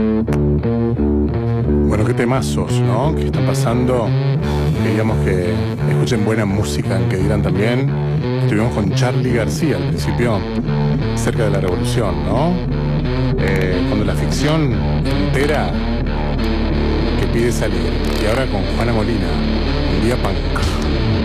Bueno, qué temazos, ¿no? Que están pasando. Queríamos que escuchen buena música, que dirán también. Estuvimos con Charly García al principio, cerca de la revolución, ¿no? Cuando la ficción entera que pide salir. Y ahora con Juana Molina, un día punk.